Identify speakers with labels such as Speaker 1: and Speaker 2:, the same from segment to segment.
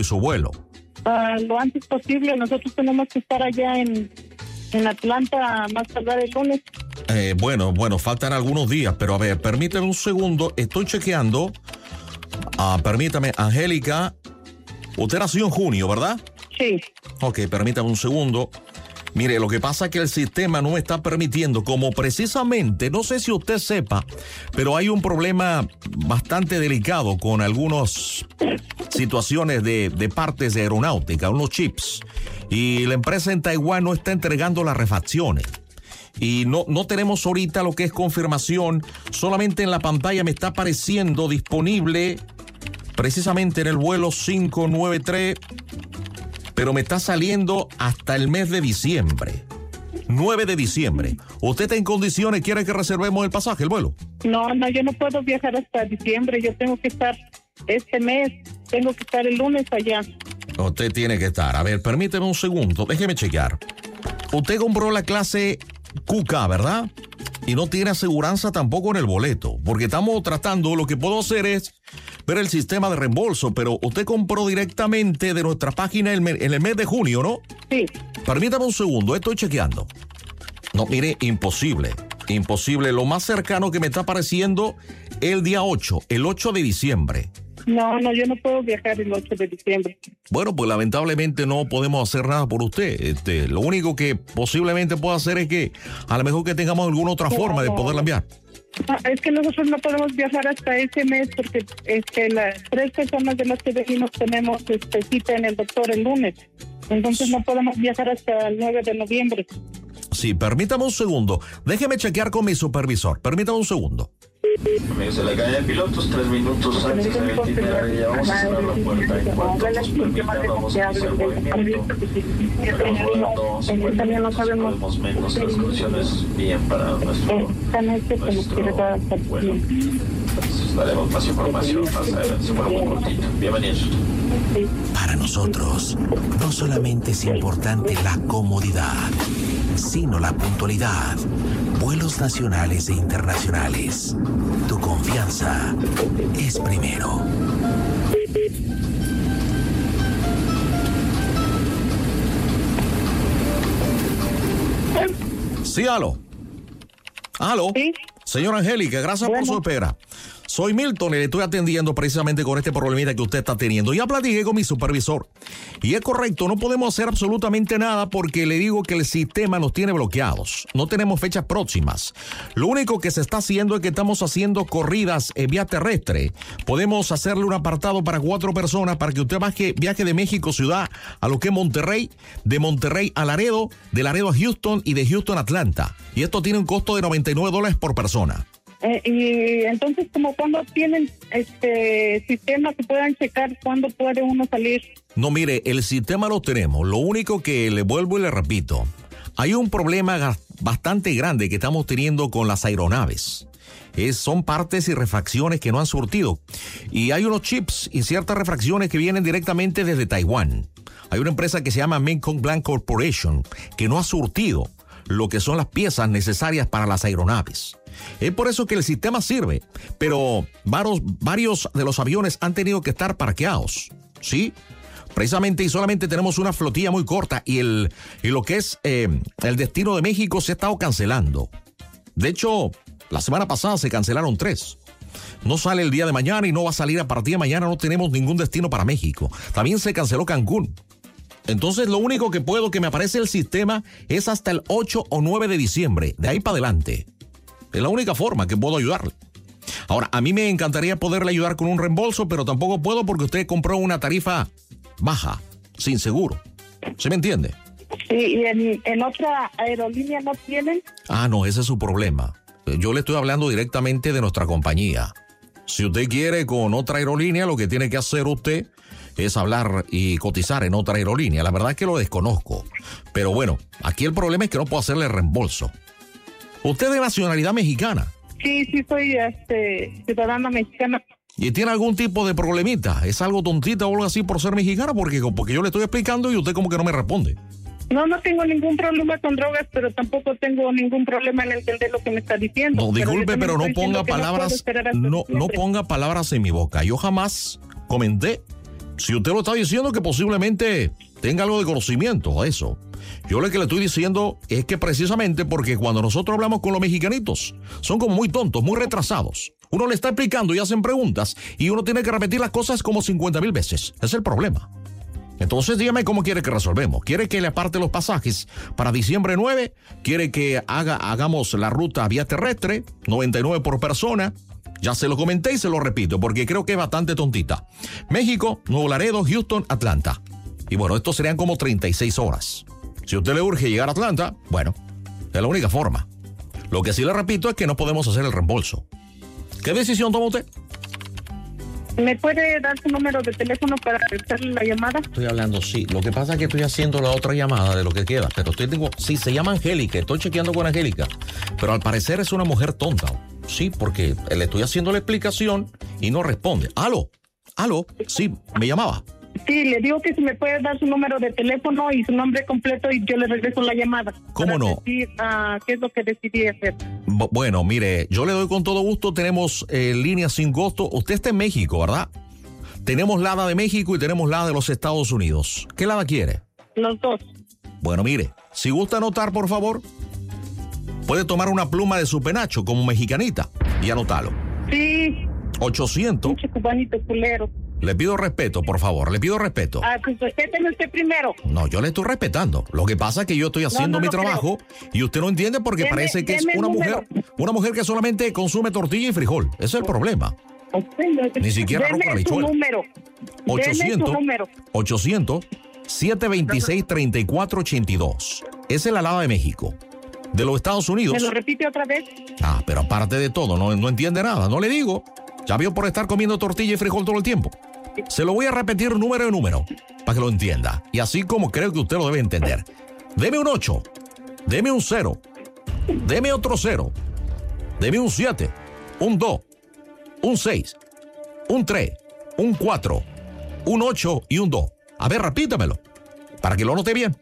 Speaker 1: su vuelo?
Speaker 2: Lo antes posible. Nosotros tenemos que estar allá en Atlanta más tardar el lunes.
Speaker 1: Bueno, faltan algunos días, pero a ver, permítame un segundo, estoy chequeando. Permítame, Angélica, usted nació en junio, ¿verdad?
Speaker 2: Sí.
Speaker 1: Ok, permítame un segundo. Mire, lo que pasa es que el sistema no me está permitiendo, como precisamente, no sé si usted sepa, pero hay un problema bastante delicado con algunas situaciones de partes de aeronáutica, unos chips, y la empresa en Taiwán no está entregando las refacciones. Y no tenemos ahorita lo que es confirmación, solamente en la pantalla me está apareciendo disponible precisamente en el vuelo 593, pero me está saliendo hasta el mes de diciembre, 9 de diciembre. ¿Usted está en condiciones, quiere que reservemos el pasaje, el vuelo?
Speaker 2: No, yo no puedo viajar hasta diciembre, yo tengo que estar este mes, tengo que estar el lunes allá.
Speaker 1: Usted tiene que estar, a ver, permíteme un segundo, déjeme chequear. Usted compró la clase QK, ¿verdad? Y no tiene aseguranza tampoco en el boleto, porque estamos tratando, lo que puedo hacer es ver el sistema de reembolso, pero usted compró directamente de nuestra página en el mes de junio, ¿no?
Speaker 2: Sí.
Speaker 1: Permítame un segundo, estoy chequeando. No, mire, imposible, lo más cercano que me está apareciendo el día 8, el 8 de diciembre.
Speaker 2: No, yo no puedo viajar el 8 de diciembre.
Speaker 1: Bueno, pues lamentablemente no podemos hacer nada por usted. Lo único que posiblemente pueda hacer es que a lo mejor que tengamos alguna otra forma de poderla enviar.
Speaker 2: Es que nosotros no podemos viajar hasta ese mes porque las 3 personas de las que venimos tenemos cita en el doctor el lunes. Entonces no podemos viajar hasta el 9 de noviembre.
Speaker 1: Sí, permítame un segundo. Déjeme chequear con mi supervisor. Permítame un segundo.
Speaker 3: Amigos de la cadena de pilotos, 3 minutos antes de la itinerario, vamos a cerrar la puerta en cuanto nos permita, vamos a iniciar movimiento. Recordando, podemos menos las condiciones bien para nuestro vuelo. Entonces daremos más información más adelante, se vuelve muy cortito. Bienvenidos.
Speaker 4: Para nosotros, no solamente es importante la comodidad, sino la puntualidad. Vuelos nacionales e internacionales. Tu confianza es primero.
Speaker 1: Sí, aló.
Speaker 2: ¿Sí?
Speaker 1: Señora Angélica, gracias por su espera. Soy Milton y le estoy atendiendo precisamente con este problemita que usted está teniendo. Ya platiqué con mi supervisor. Y es correcto, no podemos hacer absolutamente nada porque le digo que el sistema nos tiene bloqueados. No tenemos fechas próximas. Lo único que se está haciendo es que estamos haciendo corridas en vía terrestre. Podemos hacerle un apartado para 4 personas para que usted viaje de México ciudad a lo que es Monterrey, de Monterrey a Laredo, de Laredo a Houston y de Houston a Atlanta. Y esto tiene un costo de $99 por persona.
Speaker 2: Y entonces, como cuando tienen sistema que puedan checar cuándo puede uno salir.
Speaker 1: No, mire, el sistema lo tenemos. Lo único que le vuelvo y le repito, hay un problema bastante grande que estamos teniendo con las aeronaves. Son partes y refacciones que no han surtido. Y hay unos chips y ciertas refacciones que vienen directamente desde Taiwán. Hay una empresa que se llama Mekong Blanc Corporation que no ha surtido lo que son las piezas necesarias para las aeronaves. Es por eso que el sistema sirve, pero varios de los aviones han tenido que estar parqueados, ¿sí? Precisamente y solamente tenemos una flotilla muy corta y lo que es el destino de México se ha estado cancelando. De hecho, la semana pasada se cancelaron 3. No sale el día de mañana y no va a salir a partir de mañana, no tenemos ningún destino para México. También se canceló Cancún. Entonces lo único que me aparece el sistema es hasta el 8 o 9 de diciembre, de ahí para adelante. Es la única forma que puedo ayudarle. Ahora, a mí me encantaría poderle ayudar con un reembolso, pero tampoco puedo porque usted compró una tarifa baja, sin seguro. ¿Se me entiende?
Speaker 2: Sí, ¿y en otra aerolínea no tienen?
Speaker 1: No, ese es su problema. Yo le estoy hablando directamente de nuestra compañía. Si usted quiere con otra aerolínea, lo que tiene que hacer usted es hablar y cotizar en otra aerolínea. La verdad es que lo desconozco. Pero bueno, aquí el problema es que no puedo hacerle reembolso. ¿Usted es de nacionalidad mexicana?
Speaker 2: Sí, soy ciudadana mexicana.
Speaker 1: ¿Y tiene algún tipo de problemita? ¿Es algo tontita o algo así por ser mexicana? Porque yo le estoy explicando y usted como que no me responde.
Speaker 2: No tengo ningún problema con drogas, pero tampoco tengo ningún problema en entender lo que me está diciendo.
Speaker 1: No, disculpe, pero no ponga palabras, no ponga palabras en mi boca. Yo jamás comenté Si usted lo está diciendo, que posiblemente tenga algo de conocimiento a eso. Yo lo que le estoy diciendo es que precisamente porque cuando nosotros hablamos con los mexicanitos, son como muy tontos, muy retrasados. Uno le está explicando y hacen preguntas y uno tiene que repetir las cosas como 50,000 veces. Ese es el problema. Entonces dígame cómo quiere que resolvemos. ¿Quiere que le aparte los pasajes para diciembre 9? ¿Quiere que hagamos la ruta vía terrestre? 99 por persona. Ya se lo comenté y se lo repito porque creo que es bastante tontita. México, Nuevo Laredo, Houston, Atlanta. Y bueno, esto serían como 36 horas. Si a usted le urge llegar a Atlanta, bueno, es la única forma. Lo que sí le repito es que no podemos hacer el reembolso. ¿Qué decisión toma usted?
Speaker 2: ¿Me puede dar su número de teléfono para hacerle la llamada?
Speaker 1: Estoy hablando, sí. Lo que pasa es que estoy haciendo la otra llamada de lo que queda. Pero sí, se llama Angélica. Estoy chequeando con Angélica. Pero al parecer es una mujer tonta. Sí, porque le estoy haciendo la explicación y no responde. ¿Aló? Sí, me llamaba.
Speaker 2: Sí, le digo que si me puede dar su número de teléfono y su nombre completo y yo le regreso la llamada.
Speaker 1: ¿Cómo no?
Speaker 2: Decir, ¿qué es lo que decidí hacer?
Speaker 1: Bueno, mire, yo le doy con todo gusto. Tenemos líneas sin costo. Usted está en México, ¿verdad? Tenemos la de México y tenemos la de los Estados Unidos. ¿Qué lada quiere?
Speaker 2: Los dos.
Speaker 1: Bueno, mire, si gusta anotar, por favor, puede tomar una pluma de su penacho como mexicanita y anotarlo.
Speaker 2: Sí.
Speaker 1: 800.
Speaker 2: Mucho cubanito culero.
Speaker 1: Le pido respeto, por favor, le pido respeto.
Speaker 2: Pues respéteme usted primero.
Speaker 1: No, yo le estoy respetando. Lo que pasa es que yo estoy haciendo mi trabajo y usted no entiende porque parece que es una mujer que solamente consume tortilla y frijol. Ese es el problema. Ni siquiera arroz con habichuela.
Speaker 2: Deme su número.
Speaker 1: 800-726-3482. Esa es la lada de México. De los Estados Unidos.
Speaker 2: ¿Me lo repite otra vez?
Speaker 1: Pero aparte de todo, no entiende nada. No le digo. Ya vio por estar comiendo tortilla y frijol todo el tiempo. Se lo voy a repetir número de número para que lo entienda. Y así como creo que usted lo debe entender. Deme un 8. Deme un 0. Deme otro 0. Deme un 7. Un 2. Un 6. Un 3. Un 4. Un 8 y un 2. A ver, repítamelo. Para que lo note bien.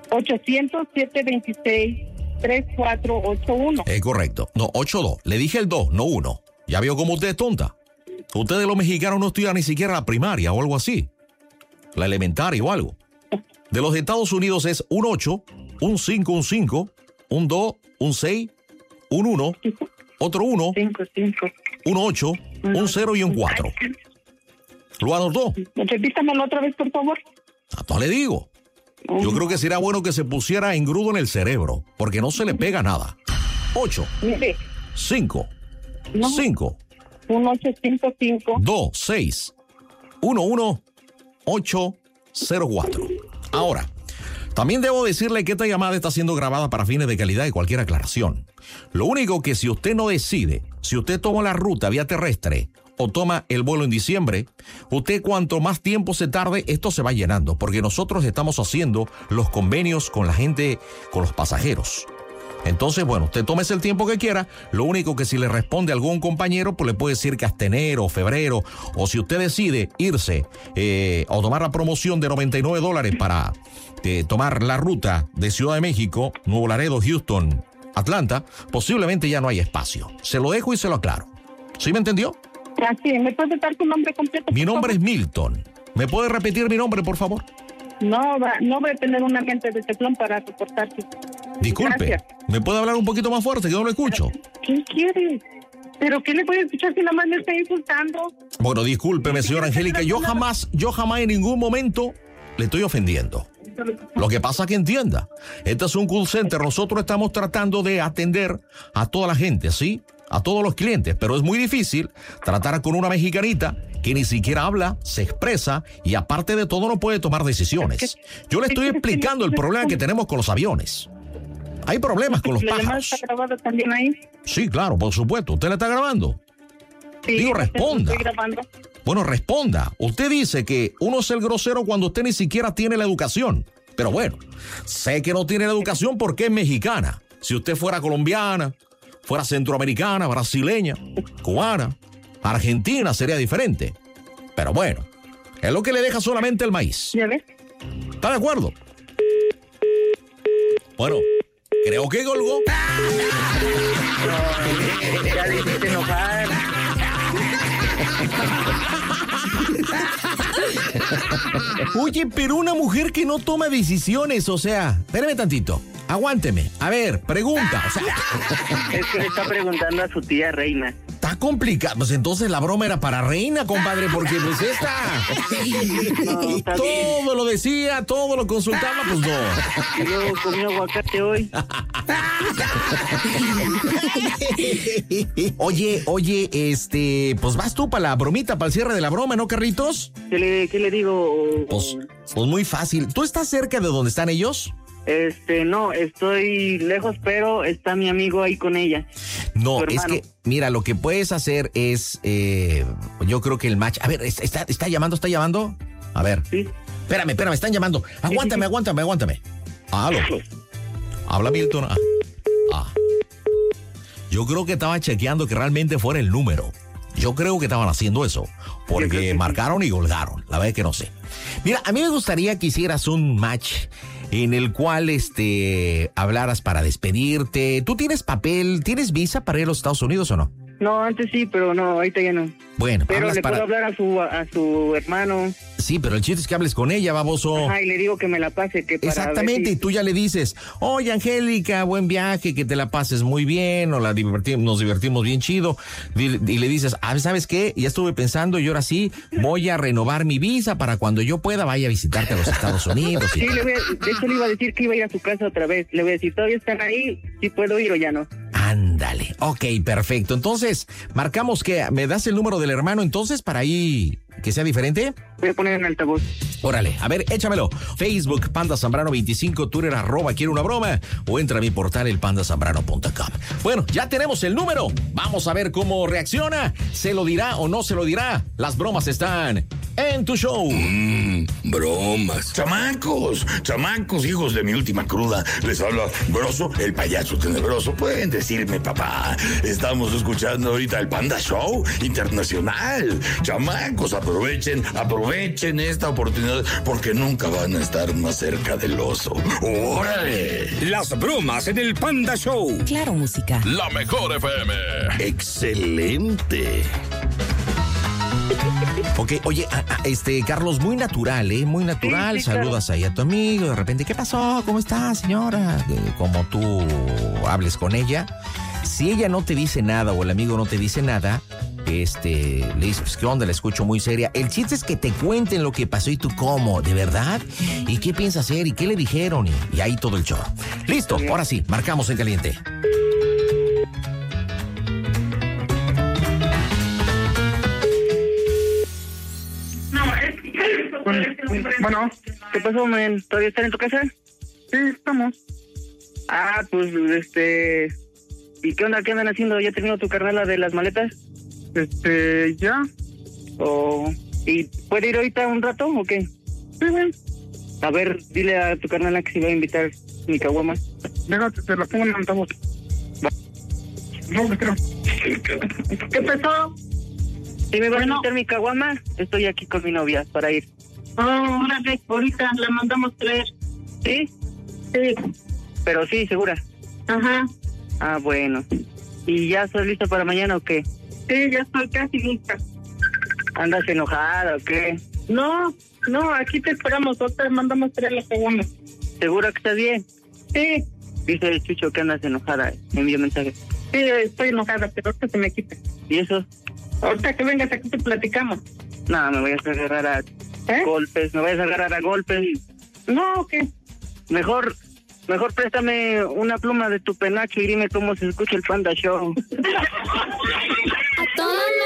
Speaker 2: 800-726-3481.
Speaker 1: Es correcto. No, 82. Le dije el 2, no 1. ¿Ya vio cómo usted es tonta? Ustedes los mexicanos no estudian ni siquiera la primaria o algo así. La elementaria o algo. De los Estados Unidos es un 8, un 5, un 5, un 2, un 6, un 1, otro 1,
Speaker 2: 5,
Speaker 1: un 8, un 0 y un 4. ¿Lo anotó?
Speaker 2: Repítamelo otra vez, por favor.
Speaker 1: No le digo. Yo creo que sería bueno que se pusiera engrudo en el cerebro, porque no se le pega nada. 8, 5, 5,
Speaker 2: 1, 8, 5, 5,
Speaker 1: 2, 6, 1, 1, 8, 0, 4. Ahora, también debo decirle que esta llamada está siendo grabada para fines de calidad y cualquier aclaración. Lo único que si usted no decide, si usted toma la ruta vía terrestre o toma el vuelo en diciembre, usted cuanto más tiempo se tarde, esto se va llenando, porque nosotros estamos haciendo los convenios con la gente, con los pasajeros. Entonces, bueno, usted tómese el tiempo que quiera. Lo único que si le responde a algún compañero, pues le puede decir que hasta enero o febrero, o si usted decide irse o tomar la promoción de $99 para tomar la ruta de Ciudad de México, Nuevo Laredo, Houston, Atlanta, posiblemente ya no hay espacio. Se lo dejo y se lo aclaro. ¿Sí me entendió?
Speaker 2: Así, ¿me puede dar tu nombre completo?
Speaker 1: Mi nombre es Milton. ¿Me puede repetir mi nombre, por favor?
Speaker 2: No voy a tener una mente de teflón para soportarte.
Speaker 1: Disculpe, gracias. ¿Me puede hablar un poquito más fuerte que no lo escucho?
Speaker 2: ¿Qué quiere? ¿Pero qué le voy a escuchar si nada más me está insultando?
Speaker 1: Bueno, discúlpeme, señora Angélica, yo jamás en ningún momento le estoy ofendiendo. Lo que pasa es que entienda, este es un call center, nosotros estamos tratando de atender a toda la gente, ¿sí? A todos los clientes, pero es muy difícil tratar con una mexicanita que ni siquiera habla, se expresa y aparte de todo no puede tomar decisiones. Yo le estoy explicando el problema que tenemos con los aviones. Hay problemas con los pájaros.
Speaker 2: ¿Está grabado también ahí?
Speaker 1: Sí, claro, por supuesto. ¿Usted le está grabando?
Speaker 2: Sí,
Speaker 1: digo, responda.
Speaker 2: Estoy grabando.
Speaker 1: Bueno, responda. Usted dice que uno es el grosero cuando usted ni siquiera tiene la educación. Pero bueno, sé que no tiene la educación porque es mexicana. Si usted fuera colombiana, fuera centroamericana, brasileña, cubana, argentina, sería diferente. Pero bueno, es lo que le deja solamente el maíz.
Speaker 2: ¿Ya ves?
Speaker 1: ¿Está de acuerdo? Bueno, creo que colgó.
Speaker 2: No, ya le hiciste enojar.
Speaker 1: Oye, pero una mujer que no toma decisiones, o sea, espérame tantito, aguánteme. A ver, pregunta, o sea.
Speaker 5: Es que le está preguntando a su tía Reina.
Speaker 1: Está complicado, pues entonces la broma era para Reina, compadre, porque pues
Speaker 5: No,
Speaker 1: todo lo decía, todo lo consultaba, pues no.
Speaker 5: Yo comí aguacate hoy.
Speaker 1: Oye, pues vas tú para la bromita, para el cierre de la broma, ¿no, Carlitos?
Speaker 5: ¿Qué le digo?
Speaker 1: Pues muy fácil. ¿Tú estás cerca de donde están ellos?
Speaker 5: No, estoy lejos, pero está mi amigo ahí con ella.
Speaker 1: No, es que, mira, lo que puedes hacer es, yo creo que el match. A ver, ¿está llamando? A ver.
Speaker 5: Sí.
Speaker 1: Espérame, están llamando. Aguántame. Aló. Habla Milton. Yo creo que estaba chequeando que realmente fuera el número. Yo creo que estaban haciendo eso, porque marcaron y colgaron. La verdad es que no sé. Mira, a mí me gustaría que hicieras un match en el cual hablaras para despedirte. ¿Tú tienes papel, tienes visa para ir a los Estados Unidos o no?
Speaker 5: No, antes sí, pero no, ahorita ya no.
Speaker 1: Bueno,
Speaker 5: pero le puedo hablar a su hermano.
Speaker 1: Sí, pero el chiste es que hables con ella, baboso.
Speaker 5: Ajá, y le digo que me la pase.
Speaker 1: Exactamente, y tú ya le dices, oye, Angélica, buen viaje, que te la pases muy bien, nos divertimos bien chido. Y le dices, ¿sabes qué? Ya estuve pensando y ahora sí voy a renovar mi visa para cuando yo pueda vaya a visitarte a los Estados Unidos.
Speaker 5: Sí, de hecho le iba a decir que iba a ir a su casa otra vez. Le voy a decir, ¿todavía están ahí? ¿Sí puedo ir o ya no?
Speaker 1: Ándale, ok, perfecto. Entonces, marcamos que me das el número del hermano entonces para ahí que sea diferente.
Speaker 5: Voy a poner en altavoz.
Speaker 1: Órale, a ver, échamelo. Facebook, Panda Zambrano 25, Twitter, @quiero una broma, o entra a mi portal elpandazambrano.com. Bueno, ya tenemos el número. Vamos a ver cómo reacciona. ¿Se lo dirá o no se lo dirá? Las bromas están en tu show.
Speaker 6: Bromas. Chamacos, hijos de mi última cruda. Les habla Broso, el payaso tenebroso. Pueden decirme, papá. Estamos escuchando ahorita el Panda Show Internacional. Chamacos, aprovechen esta oportunidad porque nunca van a estar más cerca del oso. ¡Órale!
Speaker 7: Las bromas en el Panda Show.
Speaker 8: Claro, música.
Speaker 9: La mejor FM.
Speaker 6: ¡Excelente!
Speaker 1: Ok, oye, Carlos, muy natural, Muy natural.
Speaker 5: Sí,
Speaker 1: saludas
Speaker 5: claro.
Speaker 1: ahí a tu amigo, de repente, ¿qué pasó? ¿Cómo estás, señora? Como tú hables con ella. Si ella no te dice nada o el amigo no te dice nada, le dices, pues, ¿qué onda? La escucho muy seria. El chiste es que te cuenten lo que pasó y tú, ¿cómo? ¿De verdad? ¿Y qué piensa hacer? ¿Y qué le dijeron? Y ahí todo el show. Listo, ahora sí, marcamos en caliente.
Speaker 5: Bueno, ¿qué pasó, men? ¿Todavía están en tu casa?
Speaker 2: Sí, estamos.
Speaker 5: Ah, pues, ¿y qué onda? ¿Qué andan haciendo? ¿Ya terminó tu carnala de las maletas?
Speaker 2: Ya.
Speaker 5: ¿Y puede ir ahorita un rato o qué?
Speaker 2: Sí, güey.
Speaker 5: A ver, dile a tu carnala que se va a invitar mi caguama.
Speaker 2: Déjate, te la pongo en altavoz. No, me creo. ¿Qué pasó?
Speaker 5: Si me vas a invitar mi caguama, estoy aquí con mi novia para ir.
Speaker 2: Órale, ahorita la mandamos traer.
Speaker 5: ¿Sí?
Speaker 2: Sí.
Speaker 5: Pero sí, segura.
Speaker 2: Ajá.
Speaker 5: Ah, bueno. ¿Y ya estás lista para mañana o qué?
Speaker 2: Sí, ya estoy casi lista.
Speaker 5: ¿Andas enojada o qué?
Speaker 2: No, aquí te esperamos. Otra mandamos traer la segunda.
Speaker 5: ¿Segura que estás bien?
Speaker 2: Sí.
Speaker 5: Dice el Chucho que andas enojada. Me envió mensaje.
Speaker 2: Sí, estoy enojada, pero ahorita se me quita.
Speaker 5: ¿Y eso?
Speaker 2: Ahorita que vengas aquí te platicamos.
Speaker 5: No, me vayas a agarrar a golpes. Me vayas a agarrar a golpes.
Speaker 2: No, ¿qué?
Speaker 5: Mejor préstame una pluma de tu penacho y dime cómo se escucha el Panda Show.
Speaker 8: A toda